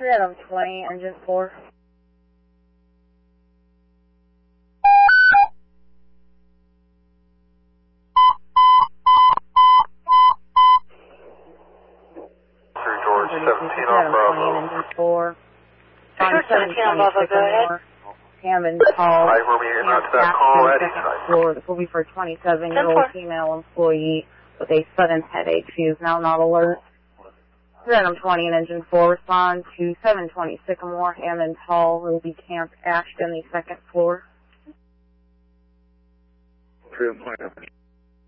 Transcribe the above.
Random 20, engine 4. George 17 on Bravo. Engine 4. George 17 on Bravo, go ahead. Hammond Hall. Hi, we're meeting out to that call at Eastside. Floor. This will be for a 27-year-old female employee with a sudden headache. She is now not alert. Random 20 and engine 4 respond to 720 Sycamore, Hammond Hall, will be Camp Ashton, the second floor. Freedom Point.